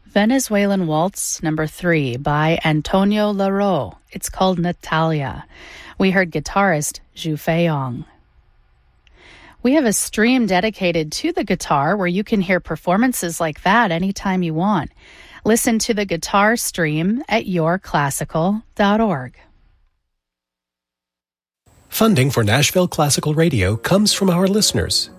Venezuelan Waltz number 3 by Antonio Laro. It's called Natalia. We heard guitarist Zhu Feiyong. We have a stream dedicated to the guitar where you can hear performances like that anytime you want. Listen to the guitar stream at yourclassical.org. Funding for Nashville Classical Radio comes from our listeners